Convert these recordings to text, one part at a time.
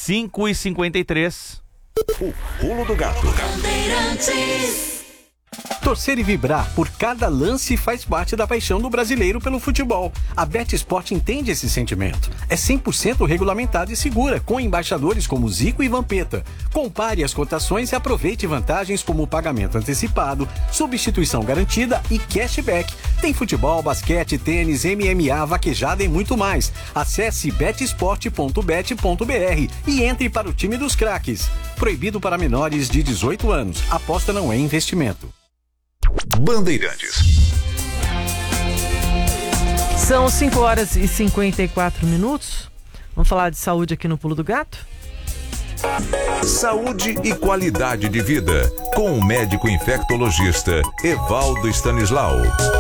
5h53. O Pulo do Gato. Torcer e vibrar por cada lance faz parte da paixão do brasileiro pelo futebol. A BetSport entende esse sentimento. É 100% regulamentada e segura, com embaixadores como Zico e Vampeta. Compare as cotações e aproveite vantagens como pagamento antecipado, substituição garantida e cashback. Tem futebol, basquete, tênis, MMA, vaquejada e muito mais. Acesse betsport.bet.br e entre para o time dos craques. Proibido para menores de 18 anos. Aposta não é investimento. Bandeirantes. São 5h54. Vamos falar de saúde aqui no Pulo do Gato? Saúde e qualidade de vida, com o médico infectologista Evaldo Stanislau.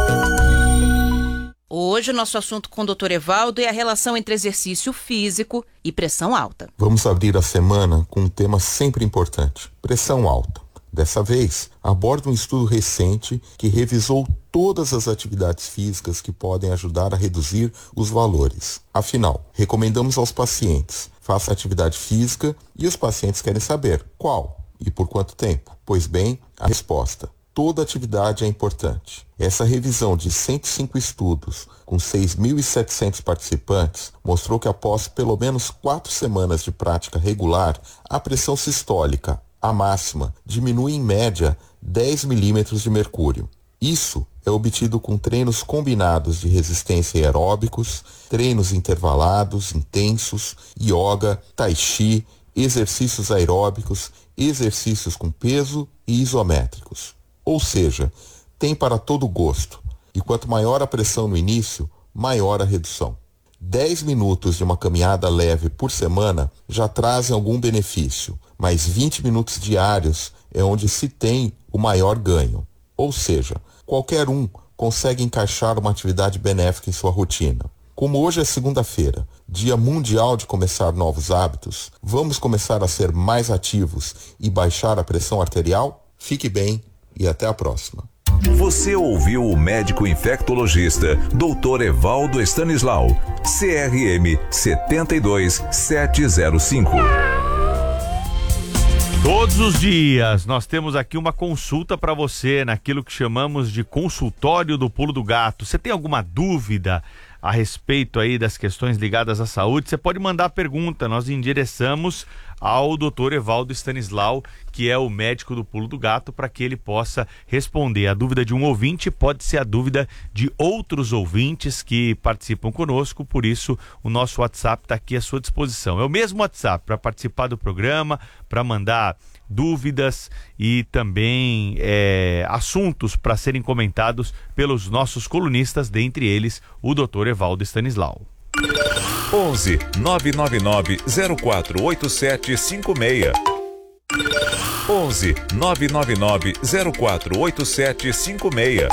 Hoje o nosso assunto com o Dr. Evaldo é a relação entre exercício físico e pressão alta. Vamos abrir a semana com um tema sempre importante: pressão alta. Dessa vez, aborda um estudo recente que revisou todas as atividades físicas que podem ajudar a reduzir os valores. Afinal, recomendamos aos pacientes: faça atividade física, e os pacientes querem saber qual e por quanto tempo. Pois bem, a resposta: toda atividade é importante. Essa revisão de 105 estudos, com 6.700 participantes, mostrou que após pelo menos 4 semanas de prática regular, a pressão sistólica, a máxima, diminui em média 10 milímetros de mercúrio. Isso é obtido com treinos combinados de resistência e aeróbicos, treinos intervalados, intensos, yoga, tai chi, exercícios aeróbicos, exercícios com peso e isométricos. Ou seja, tem para todo gosto. E quanto maior a pressão no início, maior a redução. 10 minutos de uma caminhada leve por semana já trazem algum benefício, mas 20 minutos diários é onde se tem o maior ganho. Ou seja, qualquer um consegue encaixar uma atividade benéfica em sua rotina. Como hoje é segunda-feira, Dia Mundial de começar novos hábitos, vamos começar a ser mais ativos e baixar a pressão arterial? Fique bem e até a próxima. Você ouviu o médico infectologista Dr. Evaldo Stanislau, CRM 72705. Todos os dias nós temos aqui uma consulta para você naquilo que chamamos de consultório do Pulo do Gato. Você tem alguma dúvida a respeito aí das questões ligadas à saúde? Você pode mandar pergunta, nós endereçamos ao Dr. Evaldo Stanislau, que é o médico do Pulo do Gato, para que ele possa responder. A dúvida de um ouvinte pode ser a dúvida de outros ouvintes que participam conosco, por isso o nosso WhatsApp está aqui à sua disposição. É o mesmo WhatsApp para participar do programa, para mandar dúvidas e também assuntos para serem comentados pelos nossos colunistas, dentre eles o Dr. Evaldo Stanislau. 11 999 048756. 11 999 048756.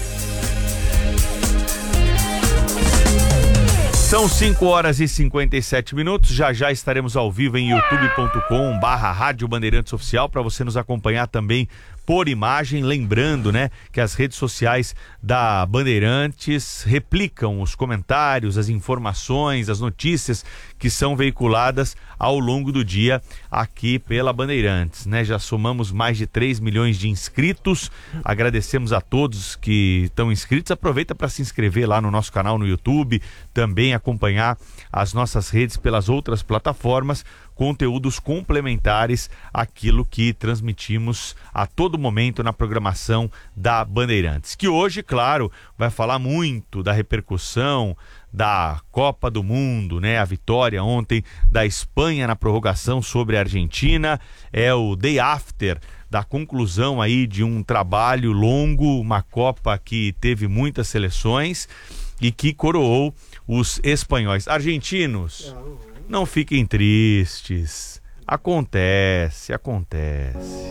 São 5h57. Já estaremos ao vivo em youtube.com/Rádio Bandeirantes Oficial para você nos acompanhar também por imagem, lembrando, né, que as redes sociais da Bandeirantes replicam os comentários, as informações, as notícias que são veiculadas ao longo do dia aqui pela Bandeirantes, né? Já somamos mais de 3 milhões de inscritos. Agradecemos a todos que estão inscritos. Aproveita para se inscrever lá no nosso canal no YouTube, também acompanhar as nossas redes pelas outras plataformas, conteúdos complementares àquilo que transmitimos a todo momento na programação da Bandeirantes, que hoje, claro, vai falar muito da repercussão da Copa do Mundo, né? A vitória ontem da Espanha na prorrogação sobre a Argentina, é o day after da conclusão aí de um trabalho longo, uma Copa que teve muitas seleções e que coroou os espanhóis. Argentinos, não fiquem tristes. Acontece.